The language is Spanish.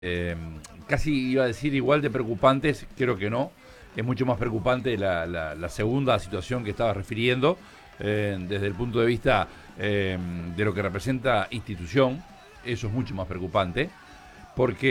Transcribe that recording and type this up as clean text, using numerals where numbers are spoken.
casi iba a decir igual de preocupantes, creo que no. Es mucho más preocupante la segunda situación que estaba refiriendo, desde el punto de vista de lo que representa institución. Eso es mucho más preocupante, porque